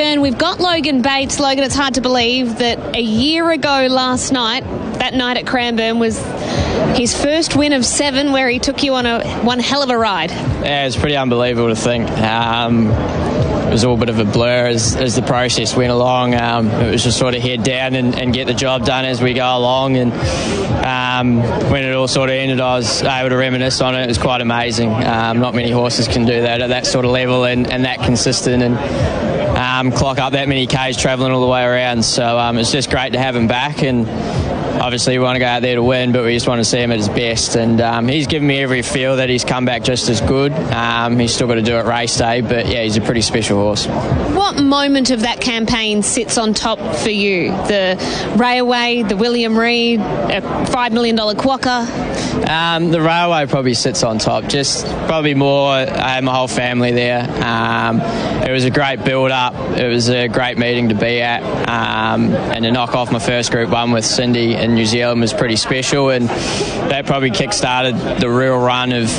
return. We've got Logan Bates. Logan, it's hard to believe that a year ago last night, that night at Cranbourne, was his first win of 7, where he took you on one hell of a ride. Yeah, it's pretty unbelievable to think. It was all a bit of a blur as the process went along. It was just sort of head down and get the job done as we go along. And when it all sort of ended, I was able to reminisce on it. It was quite amazing. Not many horses can do that at that sort of level and that consistent and clock up that many Ks travelling all the way around. So it's just great to have him back. And obviously we want to go out there to win, but we just want to see him at his best. And he's given me every feel that he's come back just as good. He's still got to do it race day, but yeah, he's a pretty special horse. What moment of that campaign sits on top for you? The Railway, the William Reid, a $5 million quokka? The Railway probably sits on top. Just probably more, I had my whole family there. It was a great build-up. It was a great meeting to be at. And to knock off my first Group 1 with Cindy in New Zealand was pretty special, and that probably kick-started the real run of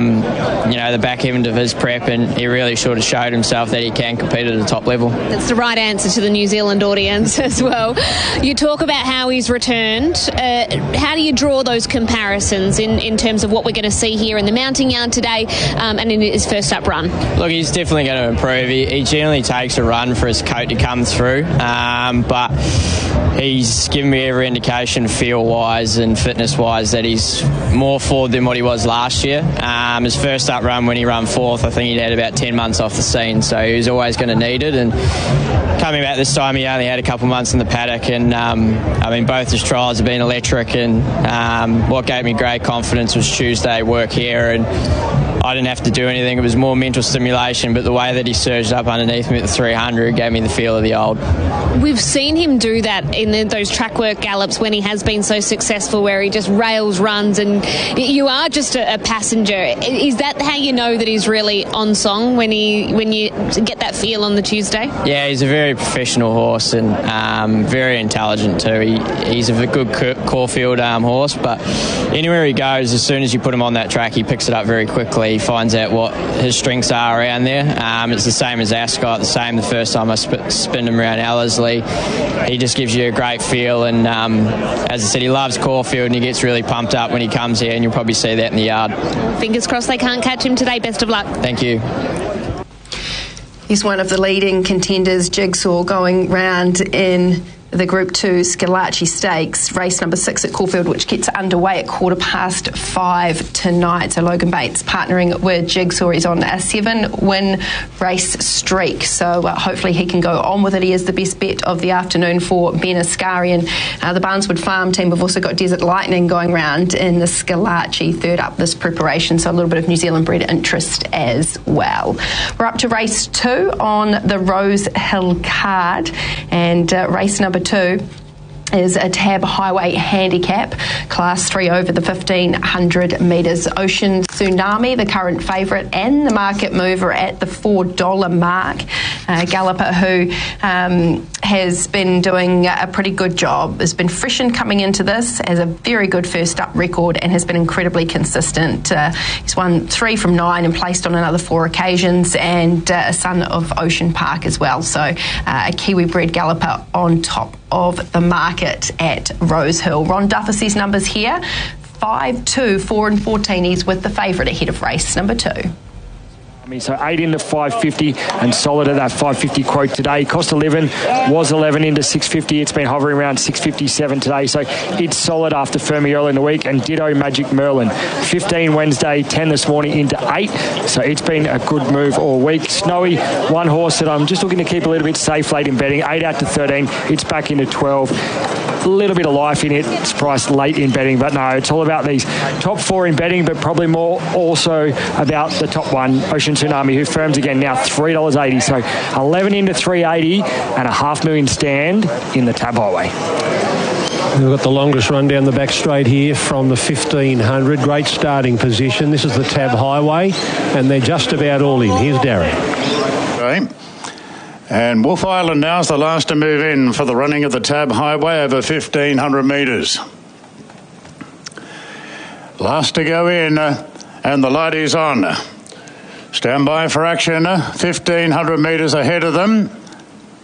the back end of his prep, and he really sort of showed himself that he can compete at a top level. That's the right answer to the New Zealand audience as well. You talk about how he's returned. How do you draw those comparisons in terms of what we're going to see here in the mounting yard today and in his first up run? Look, he's definitely going to improve. He generally takes a run for his coat to come through, but he's given me every indication feel-wise and fitness-wise that he's more forward than what he was last year. His first up run when he ran 4th, I think he'd had about 10 months off the scene, so he was always going to need it. And coming back this time, he only had a couple months in the paddock, and both his trials have been electric, and what gave me great confidence was Tuesday work here, and I didn't have to do anything. It was more mental stimulation, but the way that he surged up underneath me at the 300 gave me the feel of the old. We've seen him do that in those track work gallops when he has been so successful, where he just rails runs and you are just a passenger. Is that how you know that he's really on song, when you get that feel on the Tuesday? Yeah, he's a very professional horse and very intelligent too. He's a good Caulfield horse, but anywhere he goes, as soon as you put him on that track, he picks it up very quickly. He finds out what his strengths are around there. It's the same as Ascot, the same the first time I spinned him around Ellerslie. He just gives you a great feel, and as I said, he loves Caulfield and he gets really pumped up when he comes here, and you'll probably see that in the yard. Fingers crossed they can't catch him today. Best of luck. Thank you. He's one of the leading contenders, Jigsaw, going round in the Group 2 Scalacci Stakes, race number 6 at Caulfield, which gets underway at 5:15 tonight. So Logan Bates partnering with Jigsaw. He's on a 7-win race streak, so hopefully he can go on with it. He is the best bet of the afternoon for Ben Ascari. And the Barneswood Farm team have also got Desert Lightning going round in the Scalacci, third up this preparation, so a little bit of New Zealand bred interest as well. We're up to race 2 on the Rose Hill card, and race number 2 is a Tab Highway handicap, class 3 over the 1,500 metres. Ocean Tsunami, the current favourite and the market mover at the $4 mark. Galloper, who has been doing a pretty good job, has been freshened coming into this, has a very good first up record and has been incredibly consistent. He's won 3 from 9 and placed on another 4 occasions, and a son of Ocean Park as well. So a Kiwi bred Galloper on top of the market at Rose Hill. Ron Duffer sees numbers here: 5, 2, 4 and 14. He's with the favourite ahead of race number 2. So 8 into 550 and solid at that 550 quote today. Cost 11 was 11 into 650. It's been hovering around 657 today. So it's solid after firming early in the week. And ditto Magic Merlin. 15 Wednesday, 10 this morning into 8. So it's been a good move all week. Snowy, one horse that I'm just looking to keep a little bit safe late in betting. 8 out to 13. It's back into 12. A little bit of life in it. It's priced late in betting, but no, it's all about these top 4 in betting, but probably more also about the top 1, Ocean Tsunami, who firms again now $3.80. So 11 into 380 and a $500,000 stand in the Tab Highway. We've got the longest run down the back straight here from the 1,500. Great starting position. This is the Tab Highway, and they're just about all in. Here's Darren. Okay. And Wolf Island now is the last to move in for the running of the Tab Highway over 1,500 metres. Last to go in, and the light is on. Stand by for action, 1,500 metres ahead of them.